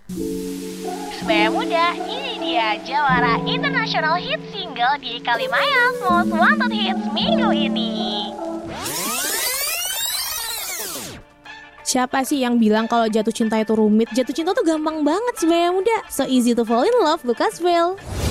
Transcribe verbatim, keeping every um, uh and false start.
Sebaya Muda, ini dia jawara International Hit Single di Kalimaya's Most Wanted Hits minggu ini. Siapa sih yang bilang kalau jatuh cinta itu rumit? Jatuh cinta tuh gampang banget Sebaya Muda. So easy to fall in love, Lucasville.